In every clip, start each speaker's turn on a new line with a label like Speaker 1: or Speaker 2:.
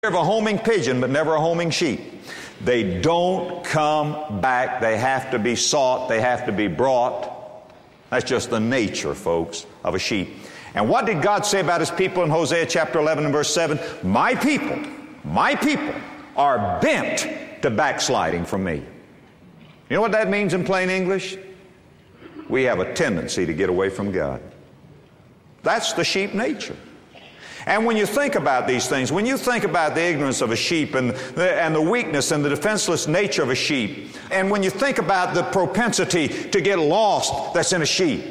Speaker 1: of a homing pigeon, but never a homing sheep. They don't come back. They have to be sought. They have to be brought. That's just the nature, folks, of a sheep. And what did God say about His people in Hosea chapter 11 and verse 7? My people are bent to backsliding from me. You know what that means in plain English? We have a tendency to get away from God. That's the sheep nature. And when you think about these things, when you think about the ignorance of a sheep and the weakness and the defenseless nature of a sheep, and when you think about the propensity to get lost that's in a sheep,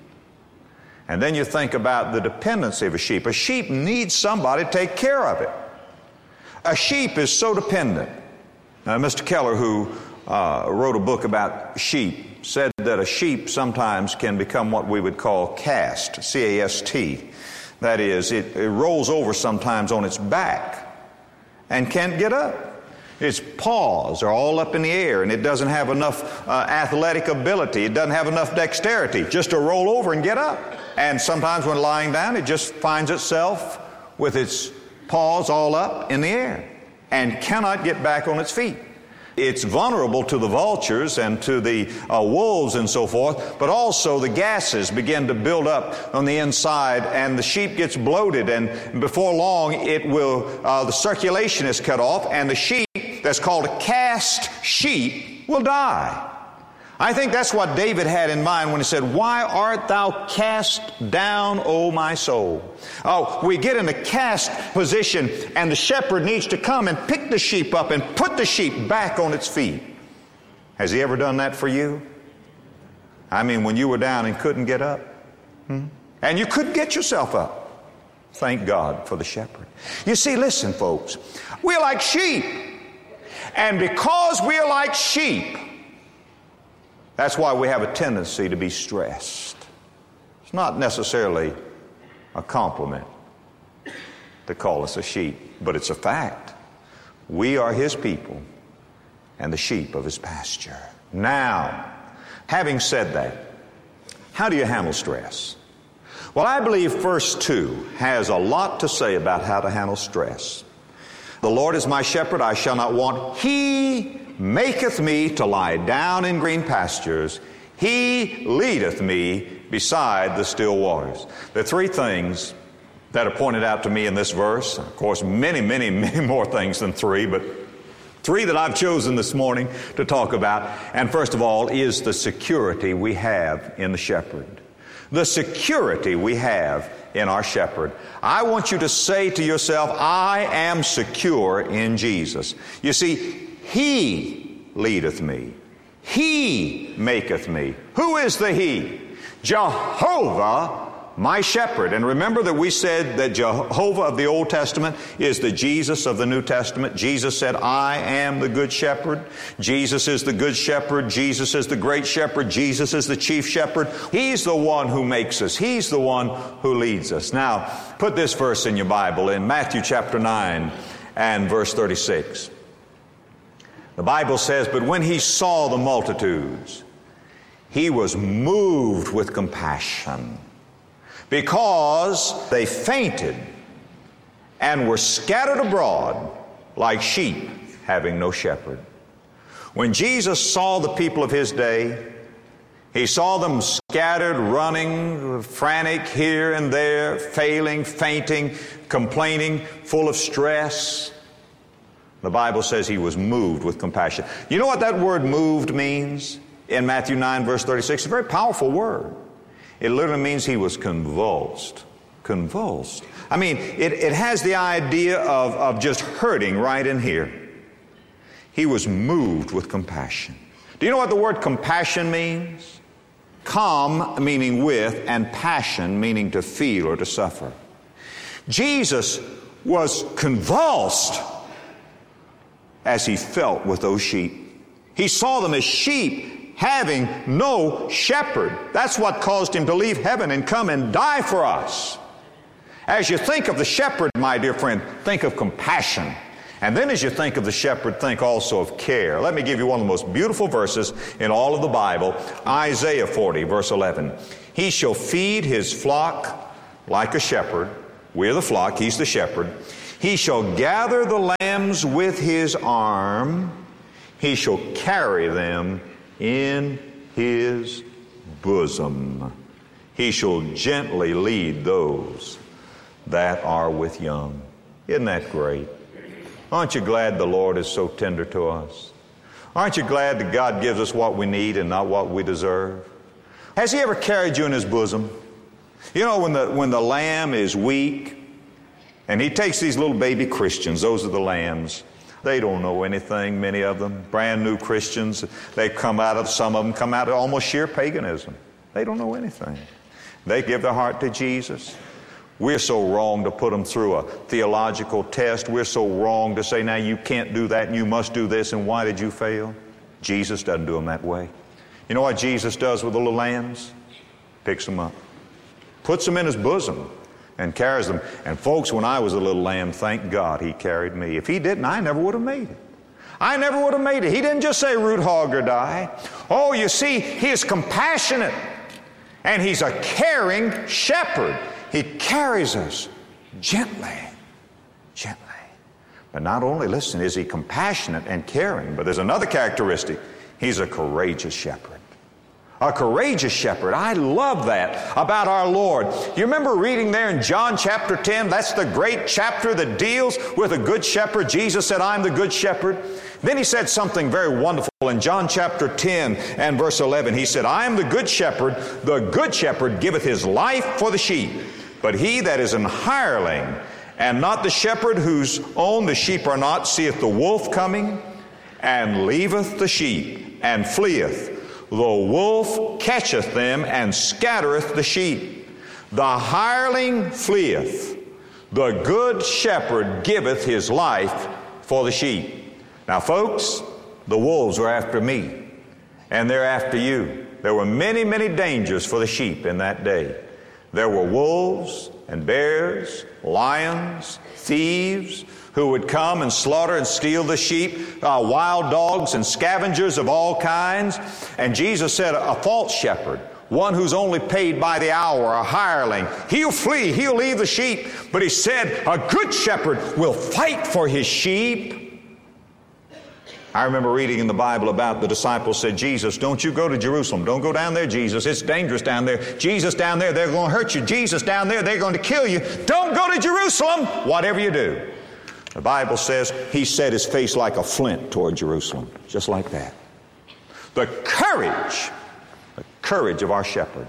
Speaker 1: and then you think about the dependency of a sheep needs somebody to take care of it. A sheep is so dependent. Now, Mr. Keller, who wrote a book about sheep, said that a sheep sometimes can become what we would call cast, C-A-S-T. That is, it rolls over sometimes on its back and can't get up. Its paws are all up in the air, and it doesn't have enough athletic ability. It doesn't have enough dexterity just to roll over and get up. And sometimes when lying down, it just finds itself with its paws all up in the air and cannot get back on its feet. It's vulnerable to the vultures and to the wolves and so forth, but also the gases begin to build up on the inside, and the sheep gets bloated, and before long the circulation is cut off, and the sheep that's called a cast sheep will die. I think that's what David had in mind when he said, "Why art thou cast down, O my soul?" We get in a cast position, and the shepherd needs to come and pick the sheep up and put the sheep back on its feet. Has he ever done that for you? I mean, when you were down and couldn't get up, and you couldn't get yourself up. Thank God for the shepherd. You see, listen, folks, we're like sheep. And because we're like sheep, that's why we have a tendency to be stressed. It's not necessarily a compliment to call us a sheep, but it's a fact. We are His people and the sheep of His pasture. Now, having said that, how do you handle stress? Well, I believe verse 2 has a lot to say about how to handle stress. The Lord is my shepherd, I shall not want. He maketh me to lie down in green pastures. He leadeth me beside the still waters. There are three things that are pointed out to me in this verse. Of course, many more things than three, but three that I've chosen this morning to talk about. And first of all is the security we have in the shepherd. The security we have in our shepherd. I want you to say to yourself, I am secure in Jesus. You see, He leadeth me. He maketh me. Who is the He? Jehovah, my shepherd. And remember that we said that Jehovah of the Old Testament is the Jesus of the New Testament. Jesus said, I am the good shepherd. Jesus is the good shepherd. Jesus is the great shepherd. Jesus is the chief shepherd. He's the one who makes us. He's the one who leads us. Now, put this verse in your Bible in Matthew chapter 9 and verse 36. The Bible says, but when He saw the multitudes, He was moved with compassion, because they fainted and were scattered abroad like sheep having no shepherd. When Jesus saw the people of His day, He saw them scattered, running, frantic here and there, failing, fainting, complaining, full of stress. The Bible says He was moved with compassion. You know what that word moved means in Matthew 9 verse 36? It's a very powerful word. It literally means He was convulsed. Convulsed. I mean, it has the idea of just hurting right in here. He was moved with compassion. Do you know what the word compassion means? Com meaning with, and passion meaning to feel or to suffer. Jesus was convulsed as He felt with those sheep. He saw them as sheep having no shepherd. That's what caused Him to leave heaven and come and die for us. As you think of the shepherd, my dear friend, think of compassion. And then as you think of the shepherd, think also of care. Let me give you one of the most beautiful verses in all of the Bible, Isaiah 40, verse 11. He shall feed His flock like a shepherd. We're the flock, He's the shepherd. He shall gather the lambs with his arm. He shall carry them in his bosom. He shall gently lead those that are with young. Isn't that great? Aren't you glad the Lord is so tender to us? Aren't you glad that God gives us what we need and not what we deserve? Has He ever carried you in His bosom? You know, when the lamb is weak, and He takes these little baby Christians, those are the lambs. They don't know anything, many of them. Brand new Christians. Some of them come out of almost sheer paganism. They don't know anything. They give their heart to Jesus. We're so wrong to put them through a theological test. We're so wrong to say, now you can't do that and you must do this, and why did you fail? Jesus doesn't do them that way. You know what Jesus does with the little lambs? Picks them up, puts them in His bosom, and carries them. And folks, when I was a little lamb, thank God He carried me. If He didn't, I never would have made it. I never would have made it. He didn't just say root hog or die. Oh, you see, He is compassionate, and He's a caring shepherd. He carries us gently. But not only, listen, is He compassionate and caring, but there's another characteristic. He's a courageous shepherd. A courageous shepherd. I love that about our Lord. You remember reading there in John chapter 10? That's the great chapter that deals with a good shepherd. Jesus said, I'm the good shepherd. Then He said something very wonderful in John chapter 10 and verse 11. He said, I am the good shepherd. The good shepherd giveth his life for the sheep. But he that is an hireling, and not the shepherd whose own the sheep are not, seeth the wolf coming, and leaveth the sheep, and fleeth. The wolf catcheth them, and scattereth the sheep. The hireling fleeth. The good shepherd giveth his life for the sheep. Now, folks, the wolves are after me, and they're after you. There were many, many dangers for the sheep in that day. There were wolves and bears, lions, thieves, who would come and slaughter and steal the sheep, wild dogs and scavengers of all kinds. And Jesus said a false shepherd, one who's only paid by the hour, a hireling, he'll flee, he'll leave the sheep. But He said a good shepherd will fight for his sheep. I remember reading in the Bible about the disciples said, Jesus, don't you go to Jerusalem. Don't go down there, Jesus. It's dangerous down there. Jesus, down there, they're going to hurt you. Jesus, down there, they're going to kill you. Don't go to Jerusalem, whatever you do. The Bible says He set His face like a flint toward Jerusalem, just like that. The courage of our shepherd.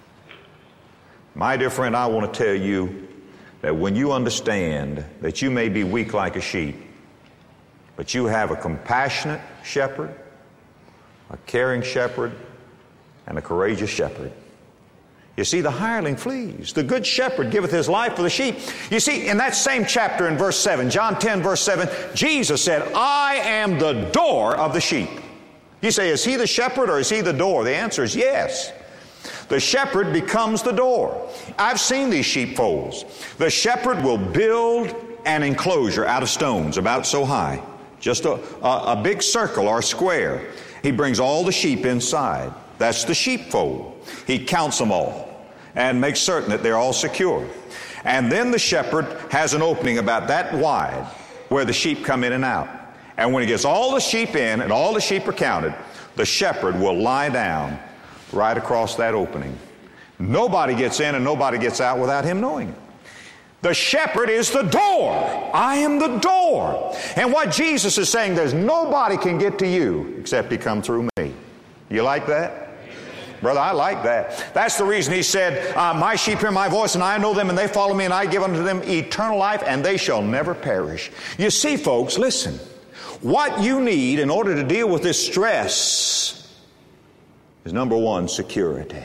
Speaker 1: My dear friend, I want to tell you that when you understand that you may be weak like a sheep, but you have a compassionate shepherd, a caring shepherd, and a courageous shepherd. You see, the hireling flees. The good shepherd giveth his life for the sheep. You see, in that same chapter in verse 7, John 10, verse 7, Jesus said, I am the door of the sheep. You say, is He the shepherd or is He the door? The answer is yes. The shepherd becomes the door. I've seen these sheepfolds. The shepherd will build an enclosure out of stones about so high. Just a big circle or square. He brings all the sheep inside. That's the sheepfold. He counts them all and makes certain that they're all secure. And then the shepherd has an opening about that wide where the sheep come in and out. And when he gets all the sheep in and all the sheep are counted, the shepherd will lie down right across that opening. Nobody gets in and nobody gets out without him knowing it. The shepherd is the door. I am the door. And what Jesus is saying, there's nobody can get to you except He come through me. You like that? Brother, I like that. That's the reason He said, my sheep hear my voice, and I know them, and they follow me, and I give unto them eternal life, and they shall never perish. You see, folks, listen. What you need in order to deal with this stress is, number one, security.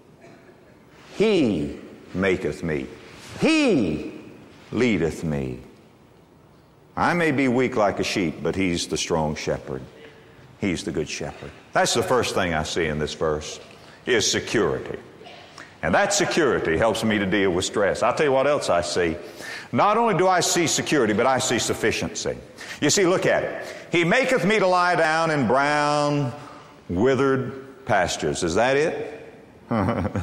Speaker 1: He maketh me. He leadeth me. I may be weak like a sheep, but He's the strong shepherd. He's the good shepherd. That's the first thing I see in this verse, is security. And that security helps me to deal with stress. I'll tell you what else I see. Not only do I see security, but I see sufficiency. You see, look at it. He maketh me to lie down in brown, withered pastures. Is that it?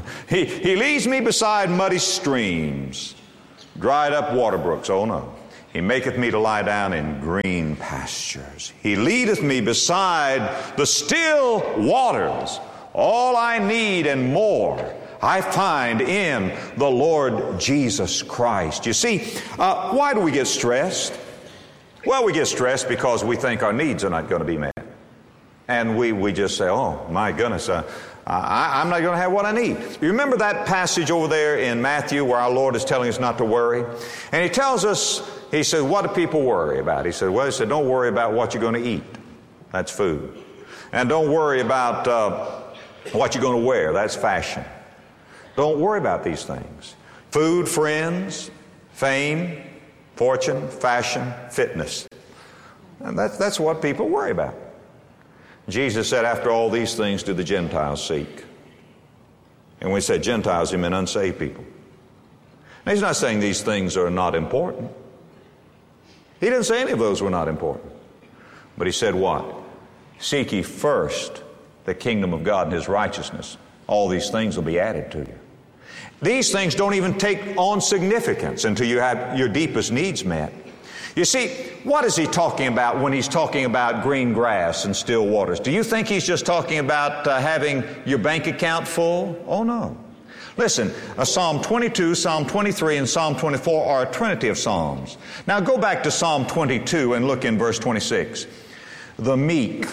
Speaker 1: He leads me beside muddy streams, dried up water brooks. Oh no. He maketh me to lie down in green pastures. He leadeth me beside the still waters. All I need and more I find in the Lord Jesus Christ. You see, why do we get stressed? Well, we get stressed because we think our needs are not going to be met. And we just say, oh, my goodness, I'm not going to have what I need. You remember that passage over there in Matthew where our Lord is telling us not to worry? And He tells us, He said, what do people worry about? He said, don't worry about what you're going to eat. That's food. And don't worry about what you're going to wear. That's fashion. Don't worry about these things. Food, friends, fame, fortune, fashion, fitness. And that's what people worry about. Jesus said, after all these things do the Gentiles seek. And when He said Gentiles, He meant unsaved people. Now, He's not saying these things are not important. He didn't say any of those were not important. But He said what? Seek ye first the kingdom of God and His righteousness. All these things will be added to you. These things don't even take on significance until you have your deepest needs met. You see, what is He talking about when He's talking about green grass and still waters? Do you think He's just talking about having your bank account full? Oh, no. Listen, Psalm 22, Psalm 23, and Psalm 24 are a trinity of psalms. Now go back to Psalm 22 and look in verse 26. The meek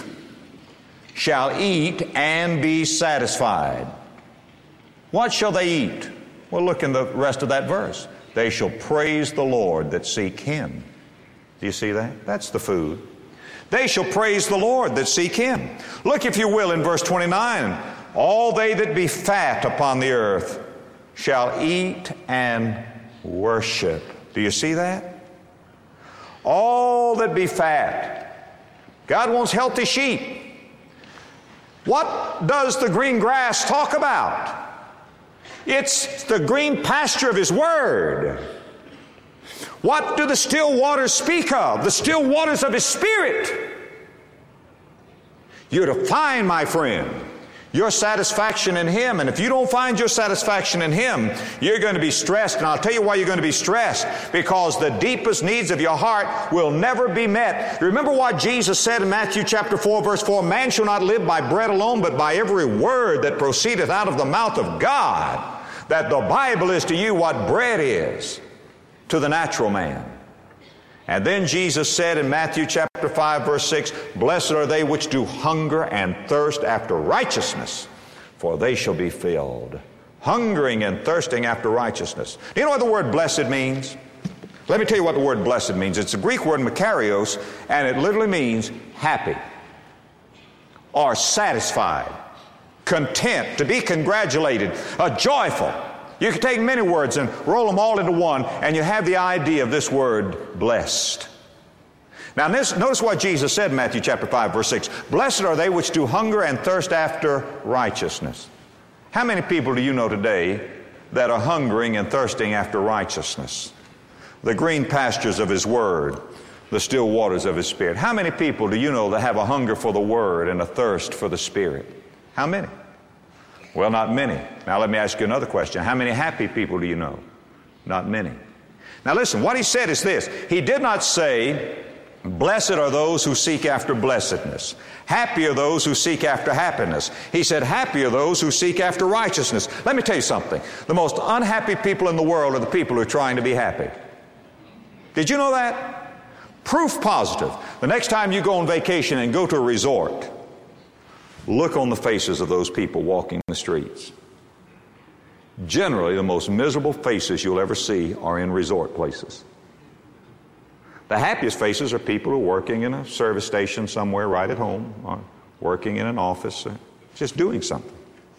Speaker 1: shall eat and be satisfied. What shall they eat? Well, look in the rest of that verse. They shall praise the Lord that seek Him. Do you see that? That's the food. They shall praise the Lord that seek Him. Look, if you will, in verse 29. All they that be fat upon the earth shall eat and worship. Do you see that? All that be fat. God wants healthy sheep. What does the green grass talk about? It's the green pasture of His Word. What do the still waters speak of? The still waters of His Spirit. You're to find, my friend, your satisfaction in Him. And if you don't find your satisfaction in Him, you're going to be stressed. And I'll tell you why you're going to be stressed. Because the deepest needs of your heart will never be met. Remember what Jesus said in Matthew chapter 4, verse 4, man shall not live by bread alone, but by every word that proceedeth out of the mouth of God. That the Bible is to you what bread is to the natural man. And then Jesus said in Matthew chapter 5, verse 6, blessed are they which do hunger and thirst after righteousness, for they shall be filled. Hungering and thirsting after righteousness. Do you know what the word blessed means? Let me tell you what the word blessed means. It's the Greek word makarios, and it literally means happy or satisfied, content, to be congratulated, joyful. You can take many words and roll them all into one, and you have the idea of this word, blessed. Now, notice what Jesus said in Matthew chapter 5, verse 6. Blessed are they which do hunger and thirst after righteousness. How many people do you know today that are hungering and thirsting after righteousness? The green pastures of His Word, the still waters of His Spirit. How many people do you know that have a hunger for the Word and a thirst for the Spirit? How many? Well, not many. Now let me ask you another question. How many happy people do you know? Not many. Now listen, what He said is this. He did not say, blessed are those who seek after blessedness. Happy are those who seek after happiness. He said, happy are those who seek after righteousness. Let me tell you something. The most unhappy people in the world are the people who are trying to be happy. Did you know that? Proof positive. The next time you go on vacation and go to a resort, look on the faces of those people walking the streets. Generally, the most miserable faces you'll ever see are in resort places. The happiest faces are people who are working in a service station somewhere right at home, or working in an office, or just doing something.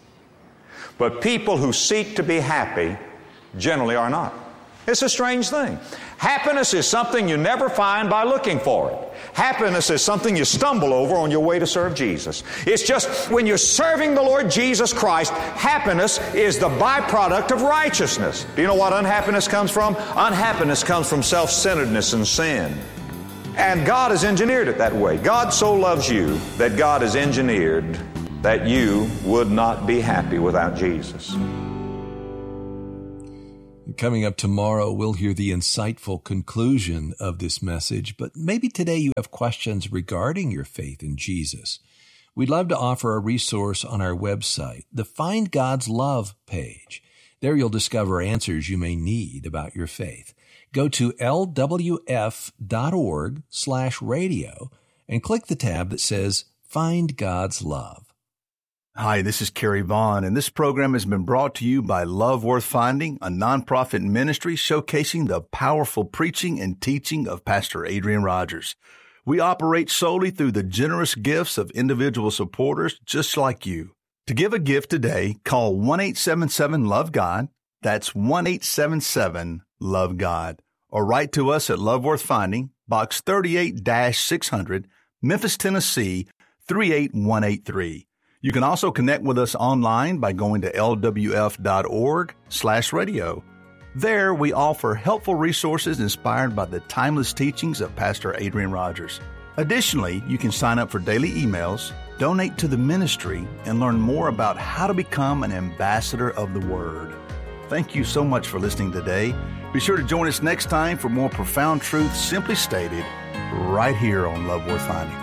Speaker 1: But people who seek to be happy generally are not. It's a strange thing. Happiness is something you never find by looking for it. Happiness is something you stumble over on your way to serve Jesus. It's just when you're serving the Lord Jesus Christ, happiness is the byproduct of righteousness. Do you know what unhappiness comes from? Unhappiness comes from self-centeredness and sin. And God has engineered it that way. God so loves you that God has engineered that you would not be happy without Jesus.
Speaker 2: Coming up tomorrow, we'll hear the insightful conclusion of this message, but maybe today you have questions regarding your faith in Jesus. We'd love to offer a resource on our website, the Find God's Love page. There you'll discover answers you may need about your faith. Go to lwf.org/radio and click the tab that says Find God's Love.
Speaker 3: Hi, this is Kerry Vaughn, and this program has been brought to you by Love Worth Finding, a nonprofit ministry showcasing the powerful preaching and teaching of Pastor Adrian Rogers. We operate solely through the generous gifts of individual supporters just like you. To give a gift today, call 1-877-LOVE-GOD. That's 1-877-LOVE-GOD. Or write to us at Love Worth Finding, Box 38-600, Memphis, Tennessee, 38183. You can also connect with us online by going to lwf.org/radio. There, we offer helpful resources inspired by the timeless teachings of Pastor Adrian Rogers. Additionally, you can sign up for daily emails, donate to the ministry, and learn more about how to become an ambassador of the Word. Thank you so much for listening today. Be sure to join us next time for more profound truths simply stated right here on Love Worth Finding.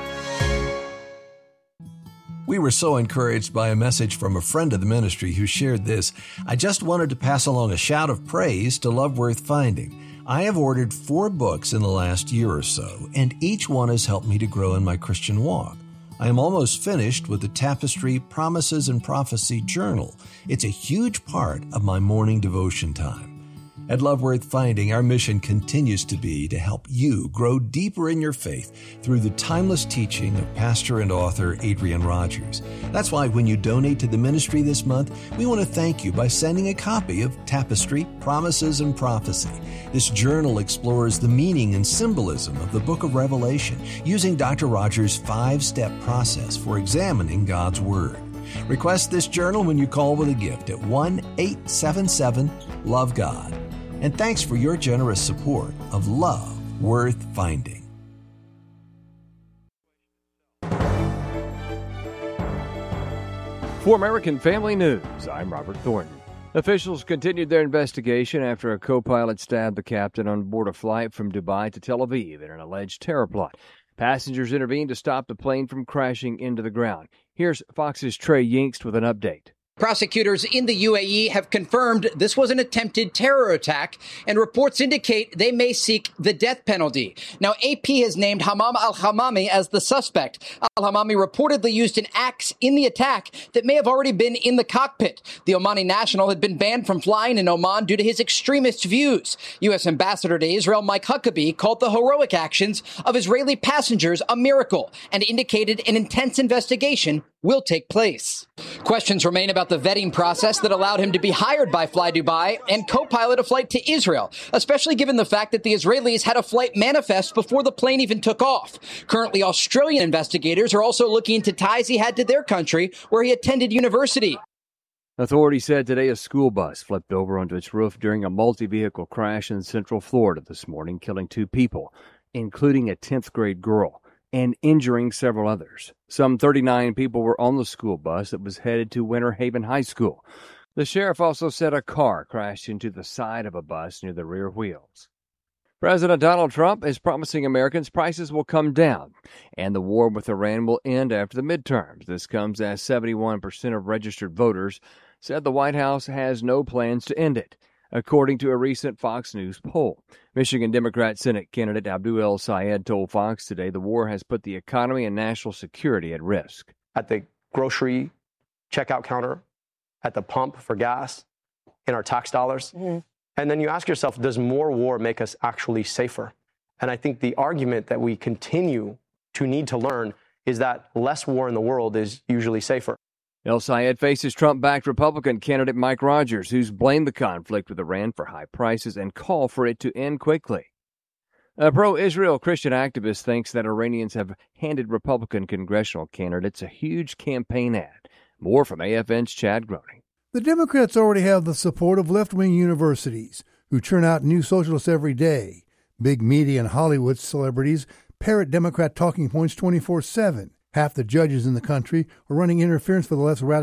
Speaker 2: We were so encouraged by a message from a friend of the ministry who shared this. I just wanted to pass along a shout of praise to Love Worth Finding. I have ordered 4 books in the last year or so, and each one has helped me to grow in my Christian walk. I am almost finished with the Tapestry Promises and Prophecy Journal. It's a huge part of my morning devotion time. At Love Worth Finding, our mission continues to be to help you grow deeper in your faith through the timeless teaching of pastor and author Adrian Rogers. That's why when you donate to the ministry this month, we want to thank you by sending a copy of Tapestry, Promises and Prophecy. This journal explores the meaning and symbolism of the book of Revelation using Dr. Rogers' 5-step process for examining God's Word. Request this journal when you call with a gift at 1-877-LOVE-GOD. And thanks for your generous support of Love Worth Finding.
Speaker 4: For American Family News, I'm Robert Thornton. Officials continued their investigation after a co-pilot stabbed the captain on board a flight from Dubai to Tel Aviv in an alleged terror plot. Passengers intervened to stop the plane from crashing into the ground. Here's Fox's Trey Yingst with an update.
Speaker 5: Prosecutors in the UAE have confirmed this was an attempted terror attack, and reports indicate they may seek the death penalty. Now, AP has named Hammam al-Hamami as the suspect. Al-Hamami reportedly used an axe in the attack that may have already been in the cockpit. The Omani national had been banned from flying in Oman due to his extremist views. U.S. Ambassador to Israel Mike Huckabee called the heroic actions of Israeli passengers a miracle and indicated an intense investigation will take place. Questions remain about the vetting process that allowed him to be hired by Fly Dubai and co-pilot a flight to Israel, especially given the fact that the Israelis had a flight manifest before the plane even took off. Currently, Australian investigators are also looking into ties he had to their country, where he attended university.
Speaker 4: Authorities said today a school bus flipped over onto its roof during a multi-vehicle crash in Central Florida this morning, killing 2 people, including a 10th grade girl, and injuring several others. Some 39 people were on the school bus that was headed to Winter Haven High School. The sheriff also said a car crashed into the side of a bus near the rear wheels. President Donald Trump is promising Americans prices will come down and the war with Iran will end after the midterms. This comes as 71% of registered voters said the White House has no plans to end it, according to a recent Fox News poll. Michigan Democrat Senate candidate Abdul El-Sayed told Fox today the war has put the economy and national security at risk.
Speaker 6: At the grocery checkout counter, at the pump for gas, in our tax dollars. Mm-hmm. And then you ask yourself, does more war make us actually safer? And I think the argument that we continue to need to learn is that less war in the world is usually safer.
Speaker 4: El-Sayed faces Trump-backed Republican candidate Mike Rogers, who's blamed the conflict with Iran for high prices and called for it to end quickly. A pro-Israel Christian activist thinks that Iranians have handed Republican congressional candidates a huge campaign ad. More from AFN's Chad Groening.
Speaker 7: The Democrats already have the support of left-wing universities, who churn out new socialists every day. Big media and Hollywood celebrities parrot Democrat talking points 24/7. Half the judges in the country are running interference for the left's radical